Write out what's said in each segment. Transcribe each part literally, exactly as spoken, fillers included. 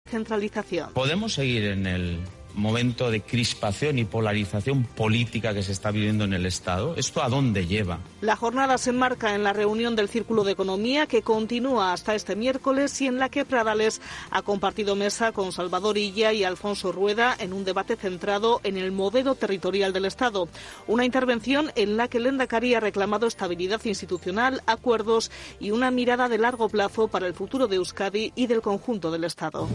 centralización. Podemos seguir en el momento de crispación y polarización política que se está viviendo en el Estado. ¿Esto a dónde lleva? La jornada se enmarca en la reunión del Círculo de Economía que continúa hasta este miércoles y en la que Pradales ha compartido mesa con Salvador Illa y Alfonso Rueda en un debate centrado en el modelo territorial del Estado. Una intervención en la que el Lehendakari ha reclamado estabilidad institucional, acuerdos y una mirada de largo plazo para el futuro de Euskadi y del conjunto del Estado.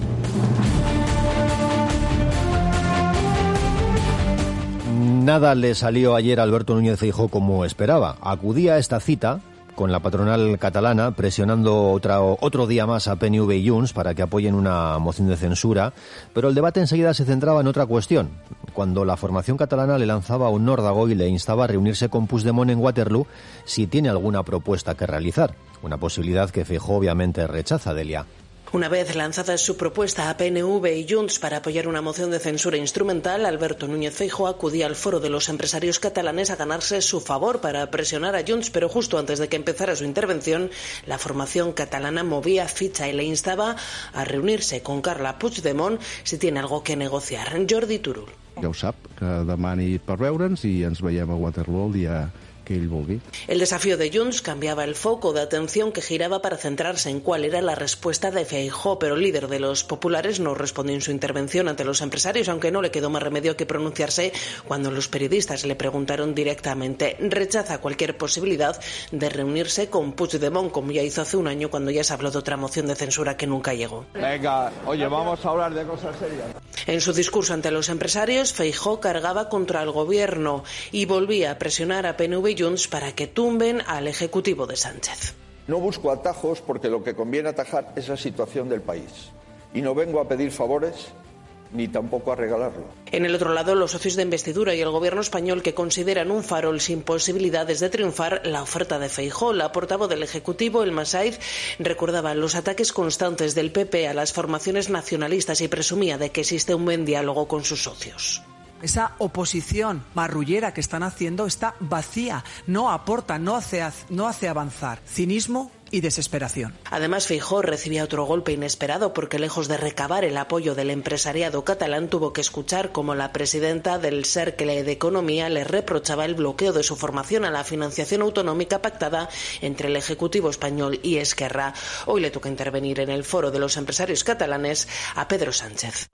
Nada le salió ayer a Alberto Núñez Feijóo como esperaba. Acudía a esta cita con la patronal catalana, presionando otra, otro día más a P N V y Junts para que apoyen una moción de censura, pero el debate enseguida se centraba en otra cuestión. Cuando la formación catalana le lanzaba un nórdago y le instaba a reunirse con Puigdemont en Waterloo si tiene alguna propuesta que realizar. Una posibilidad que Feijóo obviamente rechaza, Delia. Una vez lanzada su propuesta a P N V y Junts para apoyar una moción de censura instrumental, Alberto Núñez Feijóo acudía al foro de los empresarios catalanes a ganarse su favor para presionar a Junts, pero justo antes de que empezara su intervención, la formación catalana movía ficha y le instaba a reunirse con Carla Puigdemont si tiene algo que negociar. Jordi Turull. Ja ho sap, que demani per veure'ns i ens veiem a Waterloo el dia que él vulgui. El desafío de Junts cambiaba el foco de atención que giraba para centrarse en cuál era la respuesta de Feijóo, pero el líder de los populares no respondió en su intervención ante los empresarios, aunque no le quedó más remedio que pronunciarse cuando los periodistas le preguntaron directamente. Rechaza cualquier posibilidad de reunirse con Puigdemont, como ya hizo hace un año cuando ya se habló de otra moción de censura que nunca llegó. Venga, oye, vamos a hablar de cosas serias. En su discurso ante los empresarios, Feijóo cargaba contra el gobierno y volvía a presionar a P N V y Junts para que tumben al Ejecutivo de Sánchez. No busco atajos porque lo que conviene atajar es la situación del país. Y no vengo a pedir favores ni tampoco a regalarlo. En el otro lado, los socios de investidura y el gobierno español que consideran un farol sin posibilidades de triunfar la oferta de Feijóo. La portavoz del Ejecutivo, Elma Saiz, recordaba los ataques constantes del P P a las formaciones nacionalistas y presumía de que existe un buen diálogo con sus socios. Esa oposición marrullera que están haciendo está vacía, no aporta, no hace, no hace avanzar. Cinismo y desesperación. Además, Feijóo recibía otro golpe inesperado porque, lejos de recabar el apoyo del empresariado catalán, tuvo que escuchar como la presidenta del Cercle de Economía le reprochaba el bloqueo de su formación a la financiación autonómica pactada entre el Ejecutivo español y Esquerra. Hoy le toca intervenir en el foro de los empresarios catalanes a Pedro Sánchez.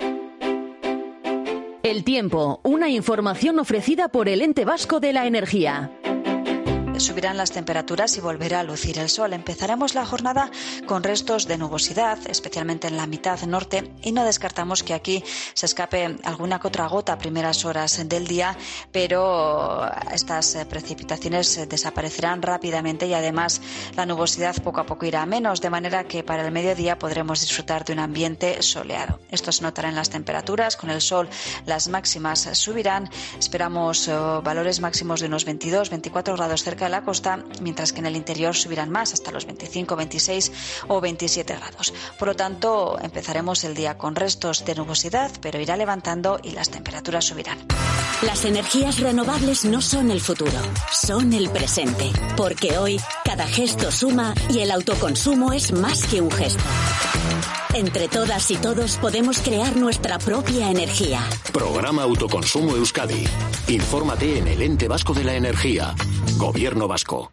El tiempo, una información ofrecida por el Ente Vasco de la Energía. Subirán las temperaturas y volverá a lucir el sol. Empezaremos la jornada con restos de nubosidad, especialmente en la mitad norte, y no descartamos que aquí se escape alguna que otra gota a primeras horas del día, pero estas precipitaciones desaparecerán rápidamente y además la nubosidad poco a poco irá a menos, de manera que para el mediodía podremos disfrutar de un ambiente soleado. Esto se notará en las temperaturas, con el sol las máximas subirán, esperamos uh, valores máximos de unos veintidós, veinticuatro grados cerca de la costa, mientras que en el interior subirán más, hasta los veinticinco, veintiséis o veintisiete grados. Por lo tanto, empezaremos el día con restos de nubosidad, pero irá levantando y las temperaturas subirán. Las energías renovables no son el futuro, son el presente, porque hoy cada gesto suma y el autoconsumo es más que un gesto. Entre todas y todos podemos crear nuestra propia energía. Programa Autoconsumo Euskadi. Infórmate en el Ente Vasco de la Energía. Gobierno Vasco.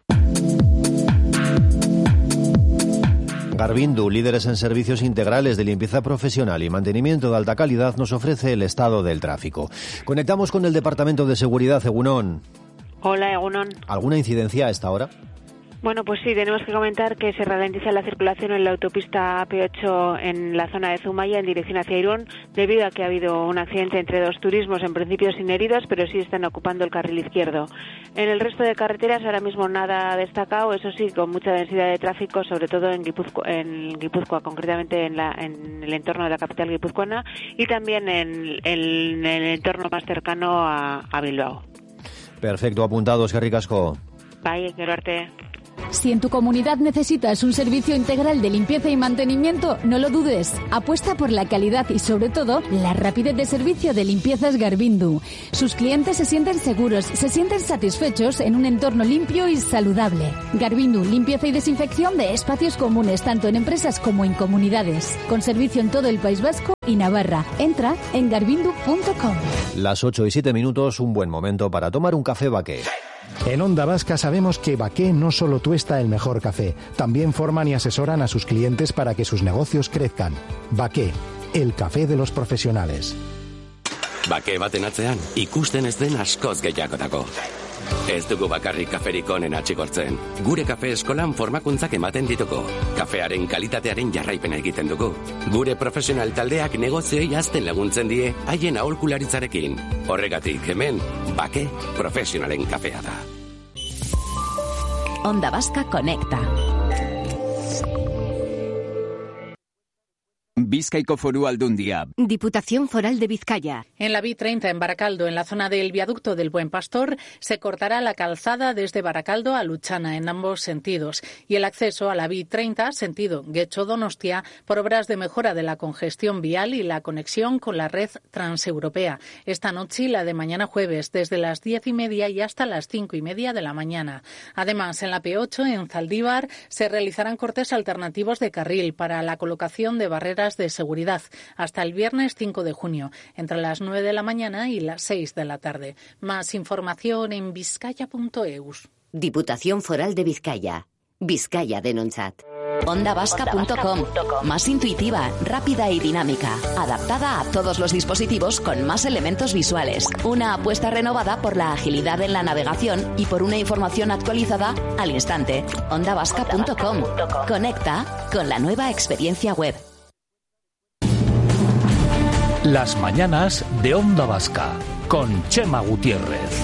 Garbindu, líderes en servicios integrales de limpieza profesional y mantenimiento de alta calidad, nos ofrece el estado del tráfico. Conectamos con el Departamento de Seguridad, Egunon. Hola, Egunon. ¿Alguna incidencia a esta hora? Bueno, pues sí, tenemos que comentar que se ralentiza la circulación en la autopista A P ocho en la zona de Zumaya en dirección hacia Irún, debido a que ha habido un accidente entre dos turismos, en principio sin heridos, pero sí están ocupando el carril izquierdo. En el resto de carreteras ahora mismo nada destacado, eso sí, con mucha densidad de tráfico, sobre todo en Guipúzcoa, en Guipúzcoa concretamente en, la, en el entorno de la capital guipuzcoana y también en, en, en el entorno más cercano a, a Bilbao. Perfecto, apuntados, Eskerrik asko. Bai, gero arte. Si en tu comunidad necesitas un servicio integral de limpieza y mantenimiento, no lo dudes. Apuesta por la calidad y, sobre todo, la rapidez de servicio de Limpiezas Garvindu. Sus clientes se sienten seguros, se sienten satisfechos en un entorno limpio y saludable. Garvindu, limpieza y desinfección de espacios comunes, tanto en empresas como en comunidades. Con servicio en todo el País Vasco y Navarra. Entra en garvindu punto com. Las ocho y siete minutos, un buen momento para tomar un café Baqué. En Onda Vasca sabemos que Baqué no solo tuesta el mejor café, también forman y asesoran a sus clientes para que sus negocios crezcan. Baqué, el café de los profesionales. Baqué baten atzean, ikusten ez den askoz gehiagotako. Ez dugu bakarrik kaferik onena txigortzen. Gure kafe eskolan formakuntzak ematen dituko. Kafearen kalitatearen jarraipena egiten dugu. Gure profesional taldeak negozioei hazten laguntzen die haien aholkularitzarekin. Horregatik hemen, Baqué profesionalen kafea da. Onda Vasca conecta. Bizkaiko Foru Aldundia. Diputación Foral de Vizcaya. En la B treinta en Baracaldo, en la zona del viaducto del Buen Pastor, se cortará la calzada desde Baracaldo a Luchana en ambos sentidos y el acceso a la B treinta, sentido Guecho-Donostia, por obras de mejora de la congestión vial y la conexión con la red transeuropea. Esta noche y la de mañana jueves, desde las diez y media y hasta las cinco y media de la mañana. Además, en la P ocho, en Zaldívar, se realizarán cortes alternativos de carril para la colocación de barreras de seguridad hasta el viernes cinco de junio, entre las nueve de la mañana y las seis de la tarde. Más información en bizkaia punto eus. Diputación Foral de Vizcaya. Vizcaya denontzat. onda vasca punto com. Más intuitiva, rápida y dinámica. Adaptada a todos los dispositivos con más elementos visuales. Una apuesta renovada por la agilidad en la navegación y por una información actualizada al instante. onda vasca punto com. Conecta con la nueva experiencia web. Las mañanas de Onda Vasca con Chema Gutiérrez.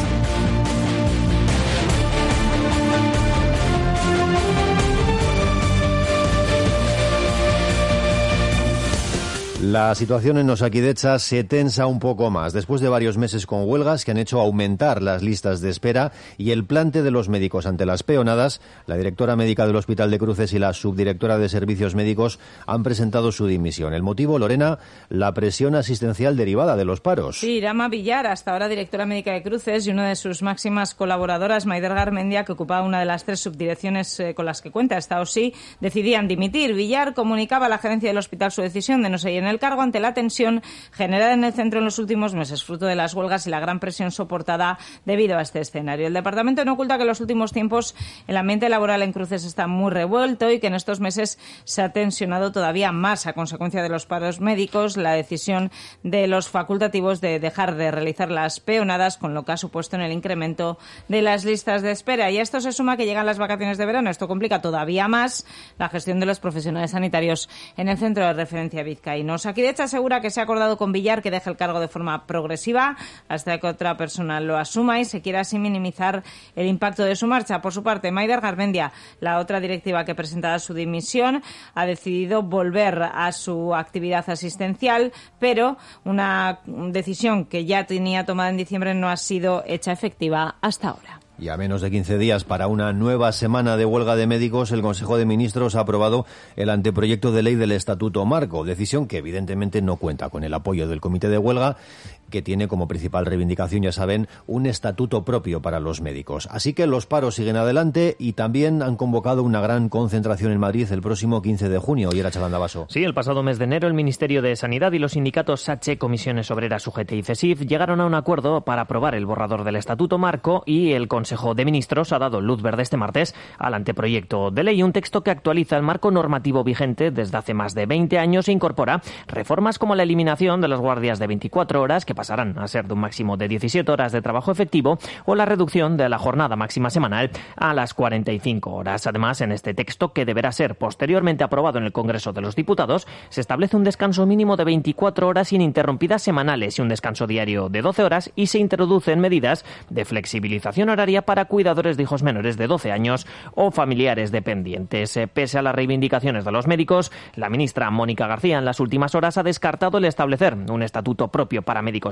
La situación en Osakidetza se tensa un poco más después de varios meses con huelgas que han hecho aumentar las listas de espera y el plante de los médicos ante las peonadas. La directora médica del Hospital de Cruces y la subdirectora de Servicios Médicos han presentado su dimisión. El motivo, Lorena, la presión asistencial derivada de los paros. Sí, Irama Villar, hasta ahora directora médica de Cruces, y una de sus máximas colaboradoras, Maider Garmendia, que ocupaba una de las tres subdirecciones eh, con las que cuenta esta O S I, decidían dimitir. Villar comunicaba a la gerencia del hospital su decisión de no seguir en el cargo ante la tensión generada en el centro en los últimos meses, fruto de las huelgas y la gran presión soportada debido a este escenario. El departamento no oculta que en los últimos tiempos el ambiente laboral en Cruces está muy revuelto y que en estos meses se ha tensionado todavía más a consecuencia de los paros médicos, la decisión de los facultativos de dejar de realizar las peonadas, con lo que ha supuesto en el incremento de las listas de espera. Y a esto se suma que llegan las vacaciones de verano. Esto complica todavía más la gestión de los profesionales sanitarios en el centro de referencia vizcaíno. Osakidetza asegura que se ha acordado con Villar que deje el cargo de forma progresiva hasta que otra persona lo asuma y se quiera así minimizar el impacto de su marcha. Por su parte, Maider Garmendia, la otra directiva que presentaba su dimisión, ha decidido volver a su actividad asistencial, pero una decisión que ya tenía tomada en diciembre no ha sido hecha efectiva hasta ahora. Y a menos de quince días para una nueva semana de huelga de médicos, el Consejo de Ministros ha aprobado el anteproyecto de ley del Estatuto Marco, decisión que evidentemente no cuenta con el apoyo del Comité de Huelga, que tiene como principal reivindicación, ya saben, un estatuto propio para los médicos. Así que los paros siguen adelante y también han convocado una gran concentración en Madrid el próximo quince de junio. Y era Chalandabaso. Sí, el pasado mes de enero el Ministerio de Sanidad y los sindicatos SACHE, Comisiones Obreras, U G T y CESIF llegaron a un acuerdo para aprobar el borrador del Estatuto Marco y el Consejo de Ministros ha dado luz verde este martes al anteproyecto de ley, un texto que actualiza el marco normativo vigente desde hace más de veinte años e incorpora reformas como la eliminación de las guardias de veinticuatro horas, que pasarán a ser de un máximo de diecisiete horas de trabajo efectivo, o la reducción de la jornada máxima semanal a las cuarenta y cinco horas. Además, en este texto, que deberá ser posteriormente aprobado en el Congreso de los Diputados, se establece un descanso mínimo de veinticuatro horas ininterrumpidas semanales y un descanso diario de doce horas, y se introducen medidas de flexibilización horaria para cuidadores de hijos menores de doce años o familiares dependientes. Pese a las reivindicaciones de los médicos, la ministra Mónica García en las últimas horas ha descartado el establecer un estatuto propio para médicos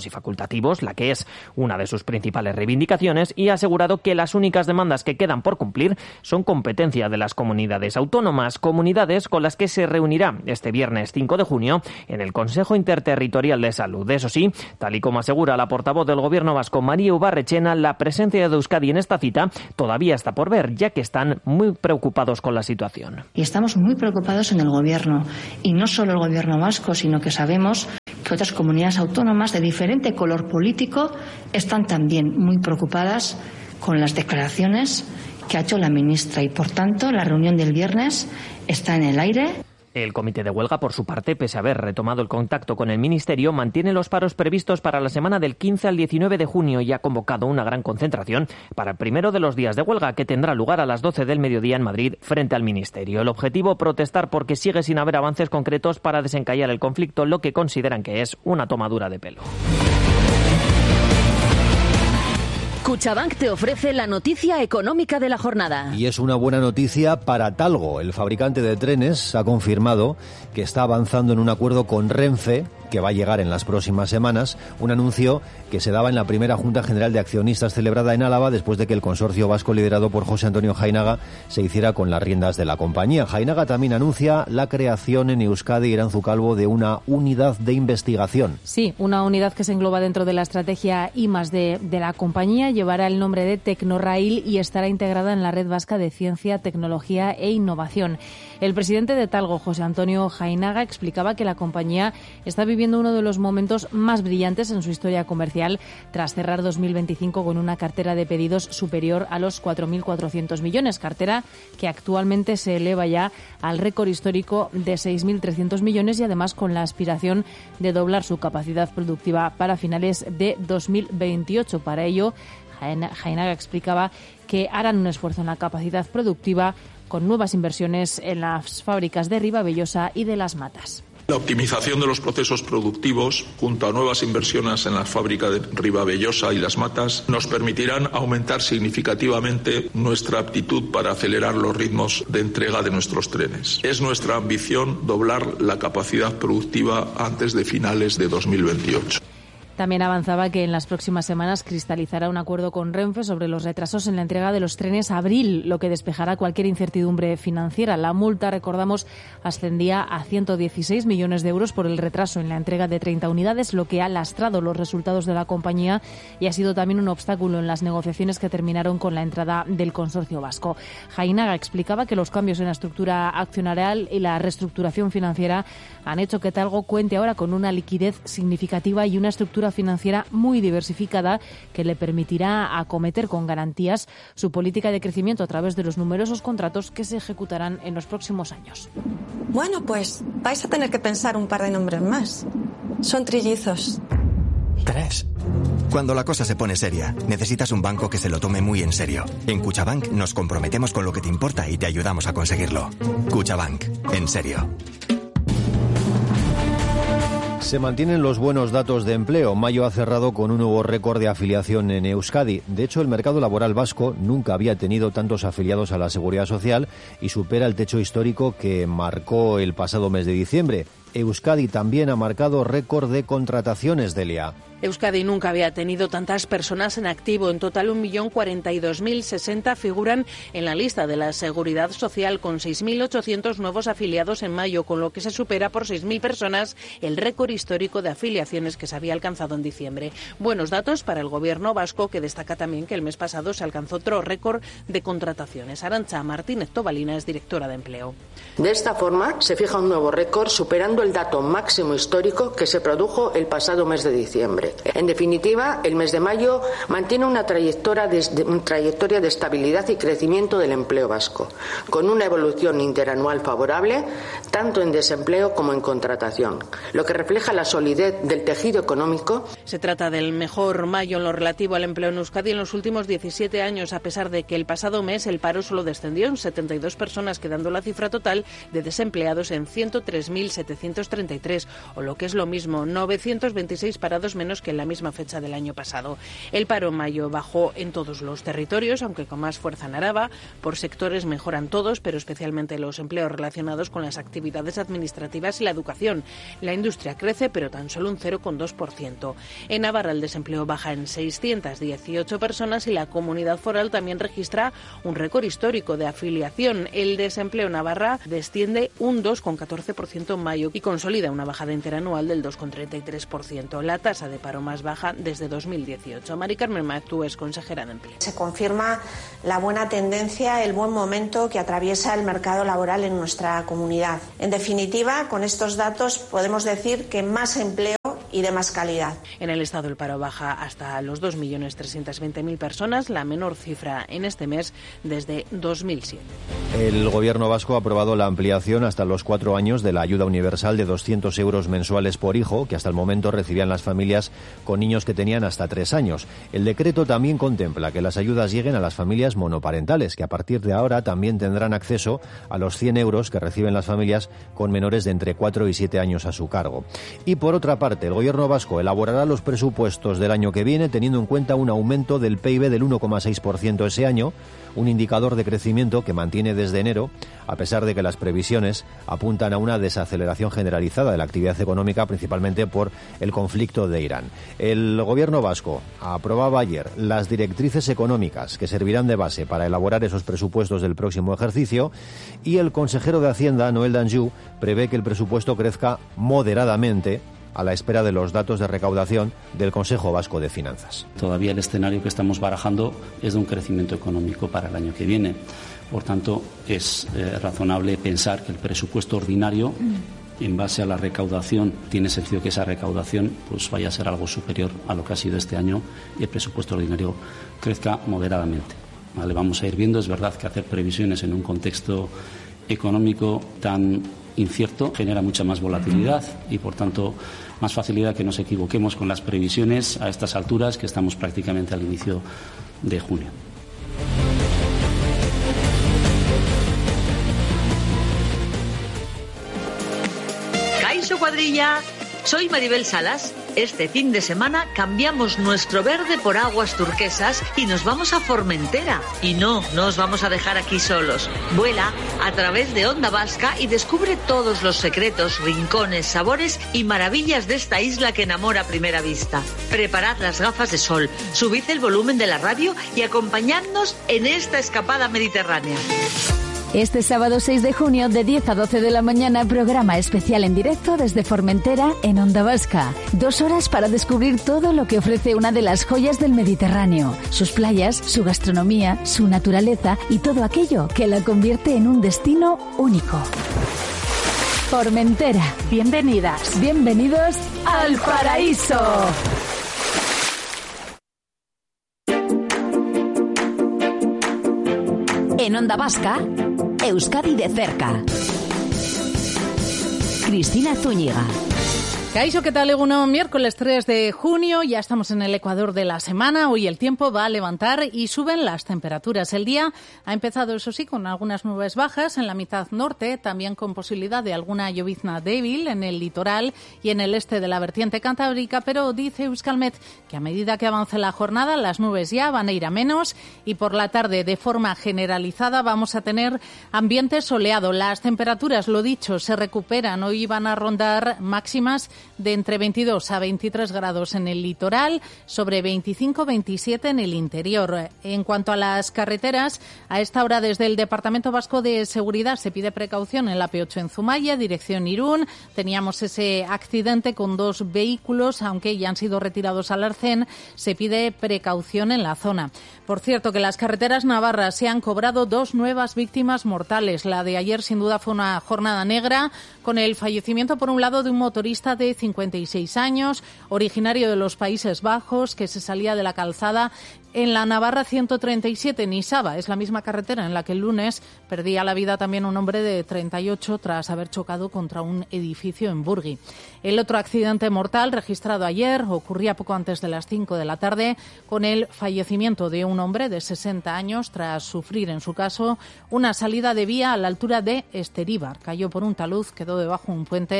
públicos y facultativos, la que es una de sus principales reivindicaciones, y ha asegurado que las únicas demandas que quedan por cumplir son competencia de las comunidades autónomas, comunidades con las que se reunirá este viernes cinco de junio en el Consejo Interterritorial de Salud. Eso sí, tal y como asegura la portavoz del Gobierno vasco, María Ubarrechena, la presencia de Euskadi en esta cita todavía está por ver, ya que están muy preocupados con la situación. Y estamos muy preocupados en el Gobierno, y no solo el Gobierno vasco, sino que sabemos que otras comunidades autónomas de diferente color político están también muy preocupadas con las declaraciones que ha hecho la ministra, y por tanto la reunión del viernes está en el aire. El comité de huelga, por su parte, pese a haber retomado el contacto con el Ministerio, mantiene los paros previstos para la semana del quince al diecinueve de junio y ha convocado una gran concentración para el primero de los días de huelga, que tendrá lugar a las doce del mediodía en Madrid, frente al Ministerio. El objetivo, protestar porque sigue sin haber avances concretos para desencallar el conflicto, lo que consideran que es una tomadura de pelo. Cuchabank te ofrece la noticia económica de la jornada. Y es una buena noticia para Talgo. El fabricante de trenes ha confirmado que está avanzando en un acuerdo con Renfe, que va a llegar en las próximas semanas, un anuncio que se daba en la primera Junta General de Accionistas celebrada en Álava después de que el consorcio vasco liderado por José Antonio Jainaga se hiciera con las riendas de la compañía. Jainaga también anuncia la creación en Euskadi, Iranzu Calvo, de una unidad de investigación. Sí, una unidad que se engloba dentro de la estrategia I más D de la compañía, llevará el nombre de Tecnorail y estará integrada en la Red Vasca de Ciencia, Tecnología e Innovación. El presidente de Talgo, José Antonio Jainaga, explicaba que la compañía está viviendo uno de los momentos más brillantes en su historia comercial, tras cerrar dos mil veinticinco con una cartera de pedidos superior a los cuatro mil cuatrocientos millones, cartera que actualmente se eleva ya al récord histórico de seis mil trescientos millones, y además con la aspiración de doblar su capacidad productiva para finales de dos mil veintiocho. Para ello, Jainaga explicaba que harán un esfuerzo en la capacidad productiva con nuevas inversiones en las fábricas de Ribavellosa y de Las Matas. La optimización de los procesos productivos, junto a nuevas inversiones en las fábricas de Ribavellosa y Las Matas, nos permitirán aumentar significativamente nuestra aptitud para acelerar los ritmos de entrega de nuestros trenes. Es nuestra ambición doblar la capacidad productiva antes de finales de dos mil veintiocho. También avanzaba que en las próximas semanas cristalizará un acuerdo con Renfe sobre los retrasos en la entrega de los trenes a abril, lo que despejará cualquier incertidumbre financiera. La multa, recordamos, ascendía a ciento dieciséis millones de euros por el retraso en la entrega de treinta unidades, lo que ha lastrado los resultados de la compañía y ha sido también un obstáculo en las negociaciones que terminaron con la entrada del consorcio vasco. Jainaga explicaba que los cambios en la estructura accionarial y la reestructuración financiera han hecho que Talgo cuente ahora con una liquidez significativa y una estructura financiera muy diversificada que le permitirá acometer con garantías su política de crecimiento a través de los numerosos contratos que se ejecutarán en los próximos años. Bueno, pues vais a tener que pensar un par de nombres más. Son trillizos. Tres. Cuando la cosa se pone seria, necesitas un banco que se lo tome muy en serio. En Cuchabank nos comprometemos con lo que te importa y te ayudamos a conseguirlo. Cuchabank, en serio. Se mantienen los buenos datos de empleo. Mayo ha cerrado con un nuevo récord de afiliación en Euskadi. De hecho, el mercado laboral vasco nunca había tenido tantos afiliados a la Seguridad Social y supera el techo histórico que marcó el pasado mes de diciembre. Euskadi también ha marcado récord de contrataciones, Delia. Euskadi nunca había tenido tantas personas en activo. En total, un millón cuarenta y dos mil sesenta figuran en la lista de la Seguridad Social, con seis mil ochocientos nuevos afiliados en mayo, con lo que se supera por seis mil personas el récord histórico de afiliaciones que se había alcanzado en diciembre. Buenos datos para el Gobierno vasco, que destaca también que el mes pasado se alcanzó otro récord de contrataciones. Arantxa Martínez Tobalina es directora de Empleo. De esta forma, se fija un nuevo récord, superando el dato máximo histórico que se produjo el pasado mes de diciembre. En definitiva, el mes de mayo mantiene una trayectoria de, una trayectoria de estabilidad y crecimiento del empleo vasco, con una evolución interanual favorable, tanto en desempleo como en contratación, lo que refleja la solidez del tejido económico. Se trata del mejor mayo en lo relativo al empleo en Euskadi en los últimos diecisiete años, a pesar de que el pasado mes el paro solo descendió en setenta y dos personas, quedando la cifra total de desempleados en ciento tres mil setecientos treinta y tres, o lo que es lo mismo, novecientos veintiséis parados menos menos que en la misma fecha del año pasado. El paro en mayo bajó en todos los territorios, aunque con más fuerza en Araba. Por sectores mejoran todos, pero especialmente los empleos relacionados con las actividades administrativas y la educación. La industria crece, pero tan solo un cero coma dos por ciento. En Navarra el desempleo baja en seiscientas dieciocho personas y la comunidad foral también registra un récord histórico de afiliación. El desempleo en Navarra desciende un dos coma catorce por ciento en mayo y consolida una bajada interanual del dos coma treinta y tres por ciento. La tasa de paro más baja desde dos mil dieciocho. Mari Carmen Maeztu es consejera de Empleo. Se confirma la buena tendencia, el buen momento que atraviesa el mercado laboral en nuestra comunidad. En definitiva, con estos datos podemos decir que más empleo y de más calidad. En el Estado el paro baja hasta los dos millones trescientas veinte mil personas, la menor cifra en este mes desde dos mil siete. El Gobierno vasco ha aprobado la ampliación hasta los cuatro años de la ayuda universal de doscientos euros mensuales por hijo, que hasta el momento recibían las familias con niños que tenían hasta tres años. El decreto también contempla que las ayudas lleguen a las familias monoparentales, que a partir de ahora también tendrán acceso a los cien euros que reciben las familias con menores de entre cuatro y siete años a su cargo. Y por otra parte, el Gobierno vasco elaborará los presupuestos del año que viene teniendo en cuenta un aumento del P I B del uno coma seis por ciento ese año, un indicador de crecimiento que mantiene desde enero, a pesar de que las previsiones apuntan a una desaceleración generalizada de la actividad económica, principalmente por el conflicto de Irán. El Gobierno vasco aprobaba ayer las directrices económicas que servirán de base para elaborar esos presupuestos del próximo ejercicio y el consejero de Hacienda, Noel Danjou, prevé que el presupuesto crezca moderadamente a la espera de los datos de recaudación del Consejo Vasco de Finanzas. Todavía el escenario que estamos barajando es de un crecimiento económico para el año que viene. Por tanto, es eh, razonable pensar que el presupuesto ordinario, en base a la recaudación, tiene sentido que esa recaudación pues vaya a ser algo superior a lo que ha sido este año y el presupuesto ordinario crezca moderadamente. Vale, vamos a ir viendo. Es verdad que hacer previsiones en un contexto económico tan incierto genera mucha más volatilidad y, por tanto, más facilidad que nos equivoquemos con las previsiones a estas alturas, que estamos prácticamente al inicio de junio. Kaixo cuadrilla, soy Maribel Salas. Este fin de semana cambiamos nuestro verde por aguas turquesas y nos vamos a Formentera. Y no, no os vamos a dejar aquí solos. Vuela a través de Onda Vasca y descubre todos los secretos, rincones, sabores y maravillas de esta isla que enamora a primera vista. Preparad las gafas de sol, subid el volumen de la radio y acompañadnos en esta escapada mediterránea. Este sábado seis de junio, de diez a doce de la mañana, programa especial en directo desde Formentera en Onda Vasca. Dos horas para descubrir todo lo que ofrece una de las joyas del Mediterráneo. Sus playas, su gastronomía, su naturaleza y todo aquello que la convierte en un destino único. Formentera. Bienvenidas. Bienvenidos al paraíso. En Onda Vasca, Euskadi de cerca. Cristina Zúñiga. Kaixo, ¿qué tal? Egunon, miércoles tres de junio, ya estamos en el ecuador de la semana. Hoy el tiempo va a levantar y suben las temperaturas. El día ha empezado, eso sí, con algunas nubes bajas en la mitad norte, también con posibilidad de alguna llovizna débil en el litoral y en el este de la vertiente cantábrica, pero dice Euskalmet que a medida que avance la jornada las nubes ya van a ir a menos y por la tarde, de forma generalizada, vamos a tener ambiente soleado. Las temperaturas, lo dicho, se recuperan. Hoy van a rondar máximas de entre veintidós a veintitrés grados en el litoral, sobre veinticinco a veintisiete en el interior. En cuanto a las carreteras, a esta hora desde el Departamento Vasco de Seguridad se pide precaución en la P ocho en Zumaya, dirección Irún. Teníamos ese accidente con dos vehículos, aunque ya han sido retirados al Arcén, se pide precaución en la zona. Por cierto, que las carreteras navarras se han cobrado dos nuevas víctimas mortales. La de ayer sin duda fue una jornada negra, con el fallecimiento por un lado de un motorista de cincuenta y seis años, originario de los Países Bajos, que se salía de la calzada en la Navarra ciento treinta y siete en Isaba. Es la misma carretera en la que el lunes perdía la vida también un hombre de treinta y ocho tras haber chocado contra un edificio en Burgui. El otro accidente mortal registrado ayer ocurría poco antes de las cinco de la tarde, con el fallecimiento de un hombre de sesenta años tras sufrir, en su caso, una salida de vía a la altura de Esteríbar. Cayó por un talud, quedó debajo de un puente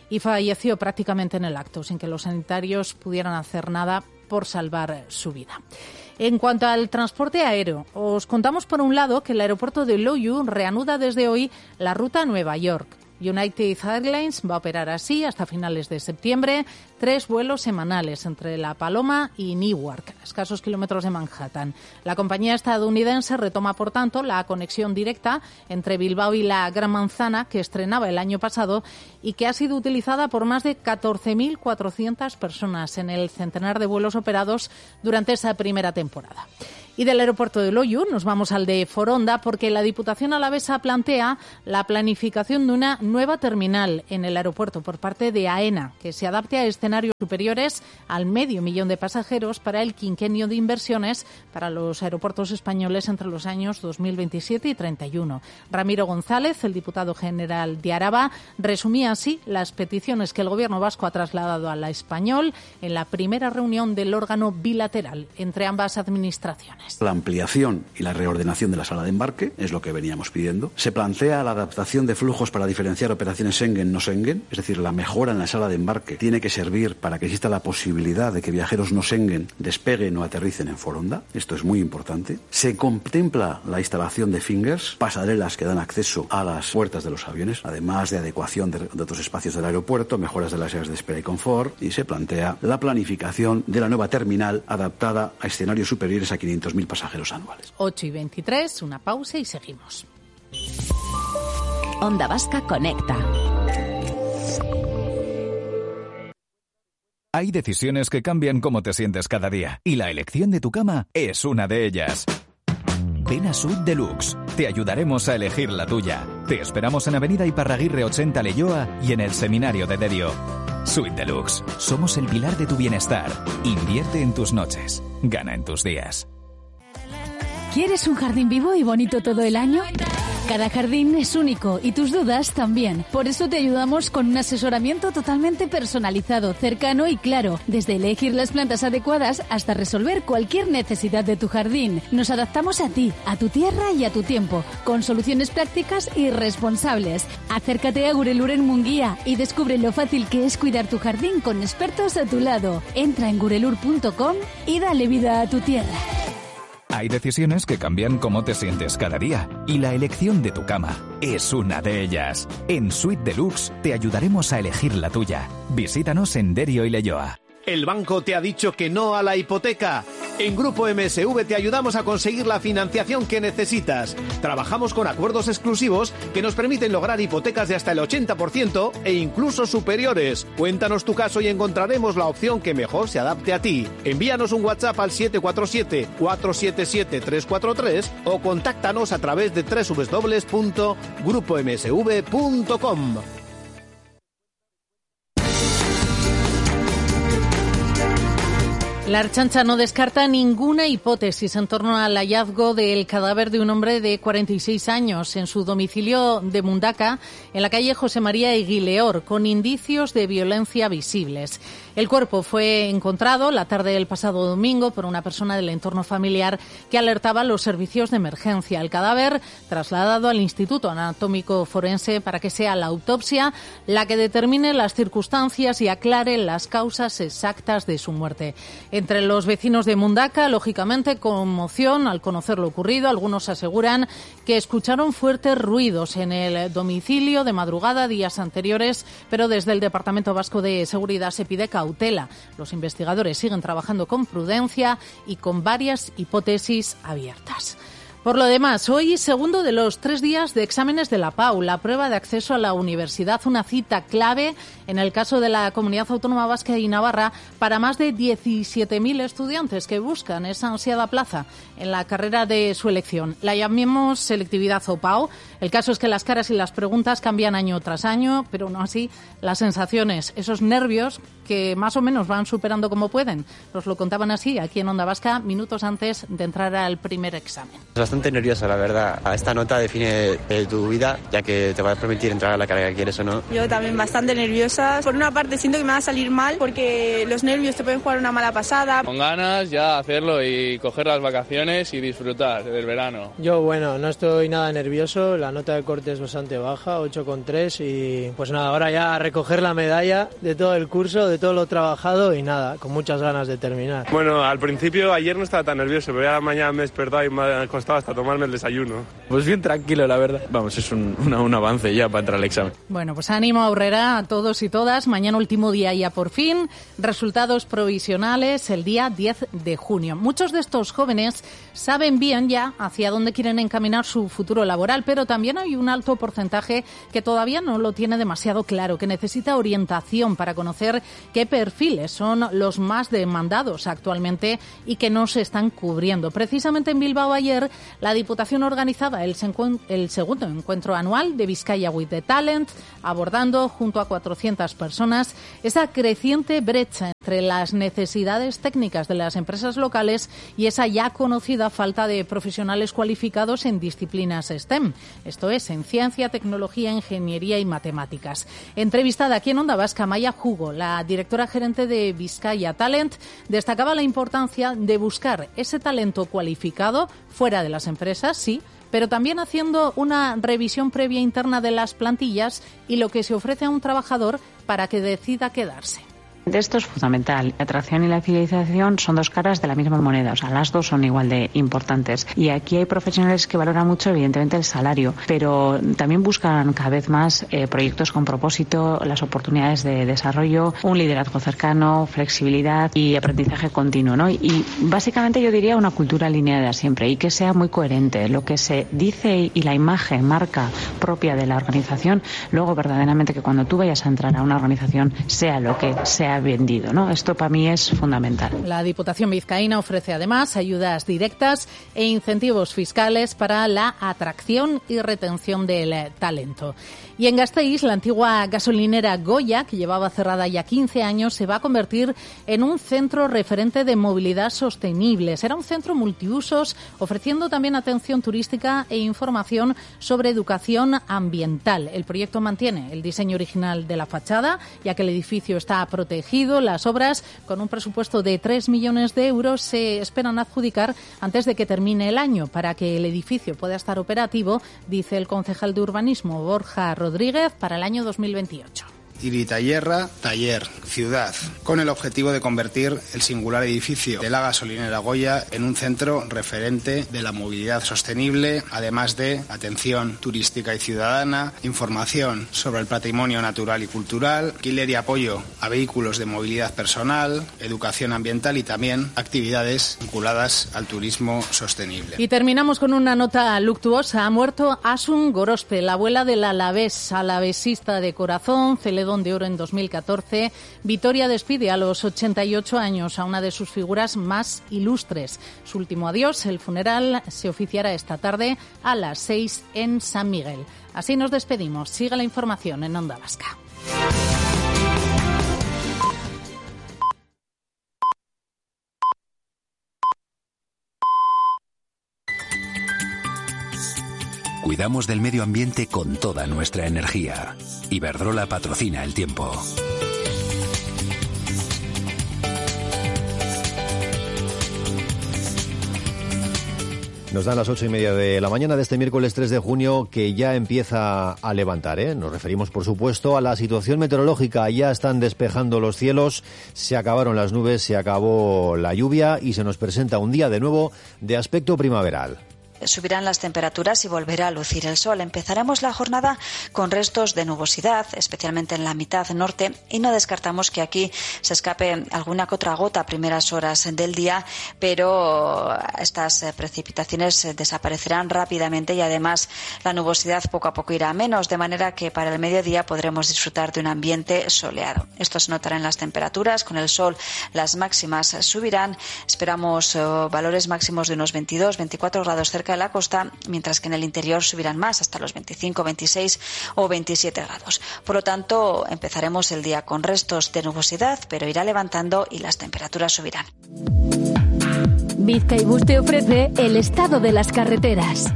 y falleció prácticamente en el acto, sin que los sanitarios pudieran hacer nada por salvar su vida. En cuanto al transporte aéreo, os contamos por un lado que el aeropuerto de Loiu reanuda desde hoy la ruta a Nueva York. United Airlines va a operar así hasta finales de septiembre tres vuelos semanales entre La Paloma y Newark, a escasos kilómetros de Manhattan. La compañía estadounidense retoma, por tanto, la conexión directa entre Bilbao y la Gran Manzana que estrenaba el año pasado y que ha sido utilizada por más de catorce mil cuatrocientas personas en el centenar de vuelos operados durante esa primera temporada. Y del aeropuerto de Loiu nos vamos al de Foronda porque la Diputación alavesa plantea la planificación de una nueva terminal en el aeropuerto por parte de AENA, que se adapte a escenarios superiores al medio millón de pasajeros para el quinquenio de inversiones para los aeropuertos españoles entre los años dos mil veintisiete y treinta y uno. Ramiro González, el diputado general de Araba, resumía así las peticiones que el Gobierno vasco ha trasladado a la español en la primera reunión del órgano bilateral entre ambas administraciones. La ampliación y la reordenación de la sala de embarque es lo que veníamos pidiendo. Se plantea la adaptación de flujos para diferenciar operaciones Schengen-no Schengen, es decir, la mejora en la sala de embarque tiene que servir para que exista la posibilidad de que viajeros no Schengen despeguen o aterricen en Foronda. Esto es muy importante. Se contempla la instalación de fingers, pasarelas que dan acceso a las puertas de los aviones, además de adecuación de, de otros espacios del aeropuerto, mejoras de las áreas de espera y confort, y se plantea la planificación de la nueva terminal adaptada a escenarios superiores a quinientos mil pasajeros anuales. ocho y veintitrés, una pausa y seguimos. Onda Vasca Conecta. Hay decisiones que cambian cómo te sientes cada día, y la elección de tu cama es una de ellas. Ven a Suite Deluxe. Te ayudaremos a elegir la tuya. Te esperamos en Avenida Iparraguirre ochenta Leioa y en el Seminario de Derio. Suite Deluxe. Somos el pilar de tu bienestar. Invierte en tus noches. Gana en tus días. ¿Quieres un jardín vivo y bonito todo el año? Cada jardín es único y tus dudas también. Por eso te ayudamos con un asesoramiento totalmente personalizado, cercano y claro. Desde elegir las plantas adecuadas hasta resolver cualquier necesidad de tu jardín. Nos adaptamos a ti, a tu tierra y a tu tiempo, con soluciones prácticas y responsables. Acércate a Gurelur en Munguía y descubre lo fácil que es cuidar tu jardín con expertos a tu lado. Entra en gurelur punto com y dale vida a tu tierra. Hay decisiones que cambian cómo te sientes cada día, y la elección de tu cama es una de ellas. En Suite Deluxe te ayudaremos a elegir la tuya. Visítanos en Derio y Leioa. ¿El banco te ha dicho que no a la hipoteca? En Grupo M S V te ayudamos a conseguir la financiación que necesitas. Trabajamos con acuerdos exclusivos que nos permiten lograr hipotecas de hasta el ochenta por ciento e incluso superiores. Cuéntanos tu caso y encontraremos la opción que mejor se adapte a ti. Envíanos un WhatsApp al siete cuatro siete, cuatro siete siete, tres cuatro tres o contáctanos a través de doble u doble u doble u punto grupo m s v punto com. La Ertzaintza no descarta ninguna hipótesis en torno al hallazgo del cadáver de un hombre de cuarenta y seis años en su domicilio de Mundaca, en la calle José María Eguileor, con indicios de violencia visibles. El cuerpo fue encontrado la tarde del pasado domingo por una persona del entorno familiar que alertaba a los servicios de emergencia. El cadáver trasladado al Instituto Anatómico Forense para que sea la autopsia la que determine las circunstancias y aclare las causas exactas de su muerte. Entre los vecinos de Mundaca, lógicamente, conmoción al conocer lo ocurrido. Algunos aseguran que escucharon fuertes ruidos en el domicilio de madrugada días anteriores, pero desde el Departamento Vasco de Seguridad se pide cautela. Los investigadores siguen trabajando con prudencia y con varias hipótesis abiertas. Por lo demás, hoy segundo de los tres días de exámenes de la PAU, la prueba de acceso a la universidad, una cita clave en el caso de la Comunidad Autónoma Vasca y Navarra para más de diecisiete mil estudiantes que buscan esa ansiada plaza en la carrera de su elección. La llamemos selectividad o PAU. El caso es que las caras y las preguntas cambian año tras año, pero no así las sensaciones, esos nervios que más o menos van superando como pueden. Nos lo contaban así aquí en Onda Vasca minutos antes de entrar al primer examen. La bastante nervioso, la verdad. Esta nota define eh, tu vida, ya que te va a permitir entrar a la carrera que quieres o no. Yo también bastante nerviosa. Por una parte siento que me va a salir mal porque los nervios te pueden jugar una mala pasada. Con ganas ya hacerlo y coger las vacaciones y disfrutar del verano. Yo, bueno, no estoy nada nervioso. La nota de corte es bastante baja, ocho coma tres, y pues nada, ahora ya a recoger la medalla de todo el curso, de todo lo trabajado y nada, con muchas ganas de terminar. Bueno, al principio ayer no estaba tan nervioso, pero ya la mañana me he despertado y me ha costado hasta tomarme el desayuno. Pues bien tranquilo, la verdad. Vamos, es un, una, un avance ya para entrar al examen. Bueno, pues ánimo Aurrera a todos y todas. Mañana último día ya por fin. Resultados provisionales el día diez de junio. Muchos de estos jóvenes saben bien ya hacia dónde quieren encaminar su futuro laboral, pero también hay un alto porcentaje que todavía no lo tiene demasiado claro, que necesita orientación para conocer qué perfiles son los más demandados actualmente y que no se están cubriendo. Precisamente en Bilbao ayer la Diputación organizaba el, el segundo encuentro anual de Bizkaia with the Talent, abordando junto a cuatrocientas personas esa creciente brecha entre las necesidades técnicas de las empresas locales y esa ya conocida falta de profesionales cualificados en disciplinas STEM, esto es, en ciencia, tecnología, ingeniería y matemáticas. Entrevistada aquí en Onda Vasca, Maya Hugo, la directora gerente de Bizkaia Talent, destacaba la importancia de buscar ese talento cualificado fuera de las empresas, sí, pero también haciendo una revisión previa interna de las plantillas y lo que se ofrece a un trabajador para que decida quedarse. Esto es fundamental. La atracción y la fidelización son dos caras de la misma moneda, o sea, las dos son igual de importantes. Y aquí hay profesionales que valoran mucho, evidentemente, el salario, pero también buscan cada vez más eh, proyectos con propósito, las oportunidades de desarrollo, un liderazgo cercano, flexibilidad y aprendizaje continuo, ¿no? Y básicamente yo diría una cultura alineada siempre y que sea muy coherente. Lo que se dice y la imagen, marca propia de la organización, luego verdaderamente que cuando tú vayas a entrar a una organización sea lo que sea vendido, ¿no? Esto para mí es fundamental. La Diputación vizcaína ofrece además ayudas directas e incentivos fiscales para la atracción y retención del talento. Y en Gasteiz, la antigua gasolinera Goya, que llevaba cerrada ya quince años, se va a convertir en un centro referente de movilidad sostenible. Será un centro multiusos, ofreciendo también atención turística e información sobre educación ambiental. El proyecto mantiene el diseño original de la fachada, ya que el edificio está protegido. Las obras, con un presupuesto de tres millones de euros, se esperan adjudicar antes de que termine el año. Para que el edificio pueda estar operativo, dice el concejal de urbanismo, Borja Rodríguez, para el año dos mil veintiocho. Iritayerra Taller, ciudad, con el objetivo de convertir el singular edificio de la gasolinera Goya en un centro referente de la movilidad sostenible, además de atención turística y ciudadana, información sobre el patrimonio natural y cultural, alquiler y apoyo a vehículos de movilidad personal, educación ambiental y también actividades vinculadas al turismo sostenible. Y terminamos con una nota luctuosa. Ha muerto Asun Gorospe, la abuela del Alavés, alavesista de corazón, celebró de Oro en dos mil catorce. Vitoria despide a los ochenta y ocho años a una de sus figuras más ilustres. Su último adiós, el funeral, se oficiará esta tarde a las seis en San Miguel. Así nos despedimos. Siga la información en Onda Vasca. Cuidamos del medio ambiente con toda nuestra energía. Iberdrola patrocina el tiempo. Nos dan las ocho y media de la mañana de este miércoles tres de junio, que ya empieza a levantar, ¿eh? Nos referimos, por supuesto, a la situación meteorológica. Ya están despejando los cielos, se acabaron las nubes, se acabó la lluvia y se nos presenta un día de nuevo de aspecto primaveral. Subirán las temperaturas y volverá a lucir el sol. Empezaremos la jornada con restos de nubosidad, especialmente en la mitad norte, y no descartamos que aquí se escape alguna que otra gota a primeras horas del día, pero estas precipitaciones desaparecerán rápidamente y además la nubosidad poco a poco irá a menos, de manera que para el mediodía podremos disfrutar de un ambiente soleado. Esto se notará en las temperaturas. Con el sol las máximas subirán. Esperamos uh, valores máximos de unos veintidós, veinticuatro grados cerca de la costa, mientras que en el interior subirán más, hasta los veinticinco, veintiséis o veintisiete grados. Por lo tanto, empezaremos el día con restos de nubosidad, pero irá levantando y las temperaturas subirán. Bizkaibus te ofrece el estado de las carreteras.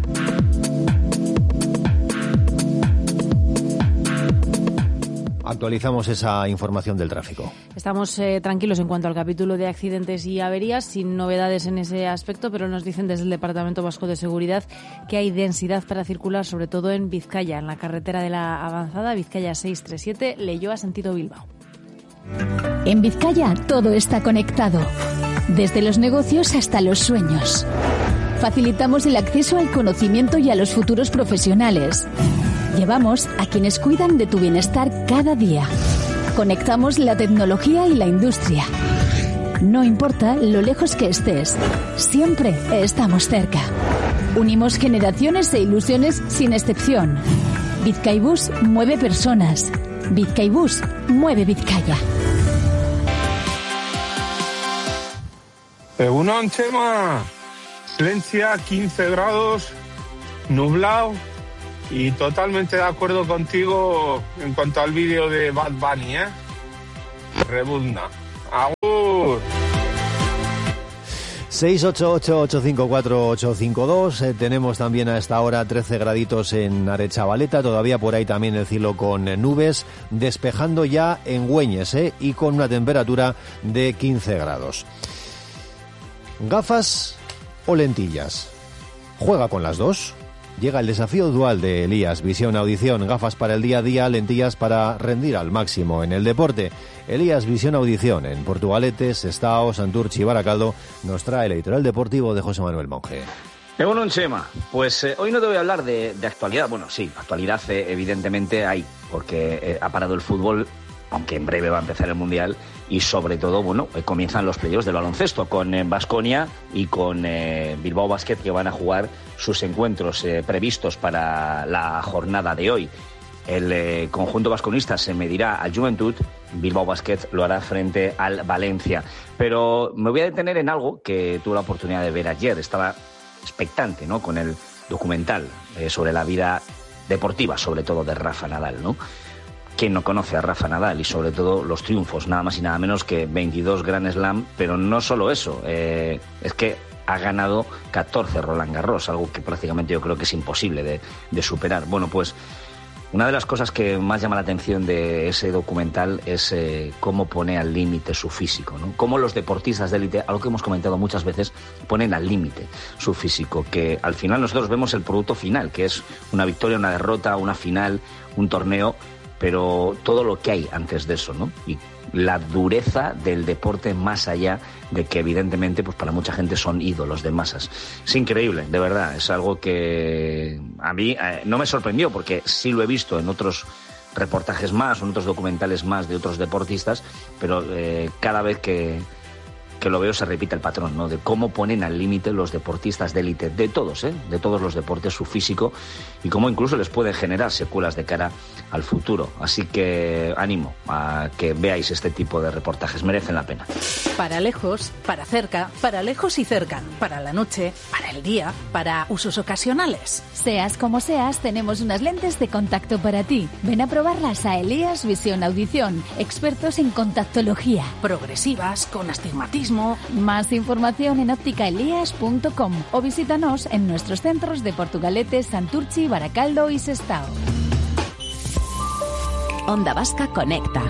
Actualizamos esa información del tráfico. Estamos eh, tranquilos en cuanto al capítulo de accidentes y averías, sin novedades en ese aspecto, pero nos dicen desde el Departamento Vasco de Seguridad que hay densidad para circular, sobre todo en Vizcaya, en la carretera de la Avanzada, Vizcaya seiscientos treinta y siete, Leioa sentido Bilbao. En Vizcaya todo está conectado, desde los negocios hasta los sueños. Facilitamos el acceso al conocimiento y a los futuros profesionales. Llevamos a quienes cuidan de tu bienestar cada día. Conectamos la tecnología y la industria. No importa lo lejos que estés, siempre estamos cerca. Unimos generaciones e ilusiones sin excepción. Bizkaibus mueve personas. Bizkaibus mueve Vizcaya. Egunon, Chema. Valencia, quince grados, nublado. Y totalmente de acuerdo contigo en cuanto al vídeo de Bad Bunny, ¿eh? Rebunda. ¡Agur! seis ocho ocho, ocho cinco cuatro, ocho cinco dos. Eh, tenemos también a esta hora trece graditos en Arechavaleta. Todavía por ahí también el cielo con eh, nubes. Despejando ya en Güeñes, ¿eh? Y con una temperatura de quince grados. ¿Gafas o lentillas? ¿Juega con las dos? Llega el desafío dual de Elías, visión, audición, gafas para el día a día, lentillas para rendir al máximo en el deporte. Elías, visión, audición, en Portugalete, Sestao, Santurchi y Baracaldo, nos trae el editorial deportivo de José Manuel Monge. Bueno, Chema, pues eh, hoy no te voy a hablar de, de actualidad. Bueno, sí, actualidad eh, evidentemente hay, porque eh, ha parado el fútbol, aunque en breve va a empezar el Mundial, y sobre todo, bueno, eh, comienzan los playoffs del baloncesto con eh, Baskonia y con eh, Bilbao Basket, que van a jugar sus encuentros eh, previstos para la jornada de hoy. El eh, conjunto vasconista se medirá al Juventud, Bilbao Basket lo hará frente al Valencia. Pero me voy a detener en algo que tuve la oportunidad de ver ayer. Estaba expectante, ¿no?, con el documental eh, sobre la vida deportiva, sobre todo de Rafa Nadal, ¿no? ¿Quién no conoce a Rafa Nadal? Y sobre todo los triunfos, nada más y nada menos que veintidós Grand Slam, pero no solo eso, eh, es que ha ganado catorce Roland Garros, algo que prácticamente yo creo que es imposible de, de superar. Bueno, pues una de las cosas que más llama la atención de ese documental es eh, cómo pone al límite su físico, ¿no? Cómo los deportistas de élite, algo que hemos comentado muchas veces, ponen al límite su físico, que al final nosotros vemos el producto final, que es una victoria, una derrota, una final, un torneo, pero todo lo que hay antes de eso, ¿no? Y la dureza del deporte, más allá de que evidentemente pues para mucha gente son ídolos de masas. Es increíble, de verdad, es algo que a mí eh, no me sorprendió, porque sí lo he visto en otros reportajes más, en otros documentales más de otros deportistas, pero eh, cada vez que que lo veo se repite el patrón, ¿no?, de cómo ponen al límite los deportistas de élite, de todos, ¿eh?, de todos los deportes, su físico, y cómo incluso les puede generar secuelas de cara al futuro. Así que animo a que veáis este tipo de reportajes, merecen la pena. Para lejos, para cerca, para lejos y cerca, para la noche, para el día, para usos ocasionales. Seas como seas, tenemos unas lentes de contacto para ti. Ven a probarlas a Elías Visión Audición, expertos en contactología. Progresivas, con astigmatismo. Más información en óptica elías punto com o visítanos en nuestros centros de Portugalete, Santurchi, Baracaldo y Sestao. Onda Vasca Conecta.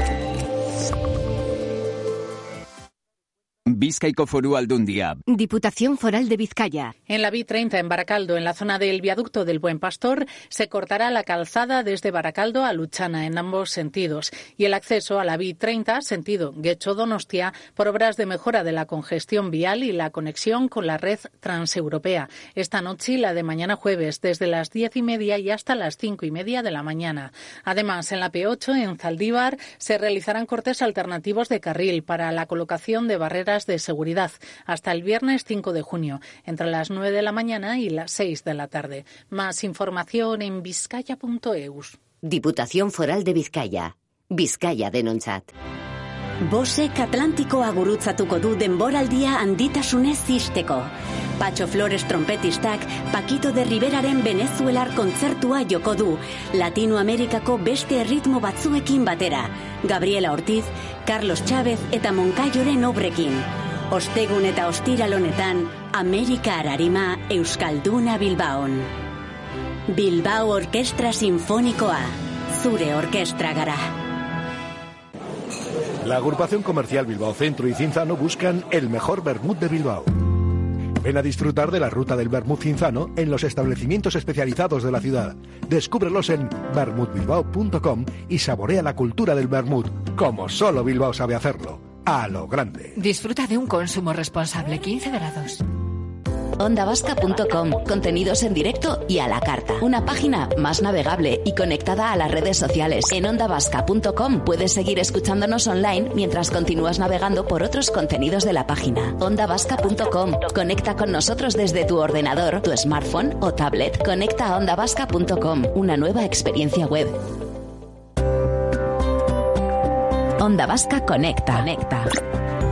Bizkaiko Foru Aldundia. Diputación Foral de Vizcaya. En la B treinta en Baracaldo, en la zona del viaducto del Buen Pastor, se cortará la calzada desde Baracaldo a Luchana en ambos sentidos y el acceso a la B treinta, sentido Getxo-Donostia, por obras de mejora de la congestión vial y la conexión con la red transeuropea. Esta noche y la de mañana jueves, desde las diez y media y hasta las cinco y media de la mañana. Además, en la P ocho, en Zaldívar, se realizarán cortes alternativos de carril para la colocación de barreras de seguridad hasta el viernes cinco de junio, entre las nueve de la mañana y las seis de la tarde. Más información en bizkaia punto eus. Diputación Foral de Vizcaya. Bizkaia denontzat. Bosek Atlantikoa gurutzatuko du denboraldia handitasunez ixteko. Patxo Flores trompetistak Paquito de Riveraren venezuelar kontzertua joko du, Latinoamerikako beste erritmo batzuekin batera, Gabriela Ortiz, Carlos Chávez eta Moncayoren obrekin. Ostegun eta ostiral honetan, Amerika Ararima Euskalduna Bilbaon. Bilbao Orkestra Sinfonikoa, zure orkestra gara. La agrupación comercial Bilbao Centro y Cinzano buscan el mejor vermut de Bilbao. Ven a disfrutar de la ruta del vermut cinzano en los establecimientos especializados de la ciudad. Descúbrelos en vermut bilbao punto com y saborea la cultura del vermut, como solo Bilbao sabe hacerlo. A lo grande. Disfruta de un consumo responsable. quince grados. onda vasca punto com. Contenidos en directo y a la carta. Una página más navegable y conectada a las redes sociales. En onda vasca punto com puedes seguir escuchándonos online mientras continúas navegando por otros contenidos de la página. onda vasca punto com. Conecta con nosotros desde tu ordenador, tu smartphone o tablet. Conecta a onda vasca punto com. Una nueva experiencia web. Onda Vasca Conecta. Conecta.